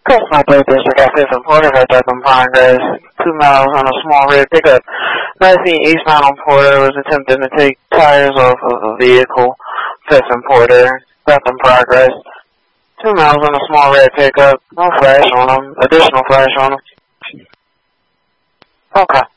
Customer Plate District at 5th and Porter, got up in Progress, 2 miles on a small red pickup. Last seen eastbound on Porter was attempting to take tires off of a vehicle, 5th and Porter, got in Progress. 2 miles on a small red pickup, no flash on them, additional flash on them. Okay.